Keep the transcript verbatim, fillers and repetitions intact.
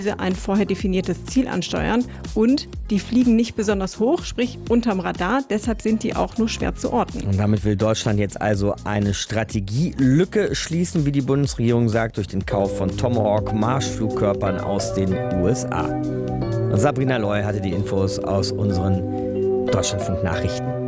ein vorher definiertes Ziel ansteuern und die fliegen nicht besonders hoch, sprich unterm Radar, deshalb sind die auch nur schwer zu orten. Und damit will Deutschland jetzt also eine Strategielücke schließen, wie die Bundesregierung sagt, durch den Kauf von Tomahawk-Marschflugkörpern aus den U S A. Sabrina Loy hatte die Infos aus unseren Deutschlandfunk-Nachrichten.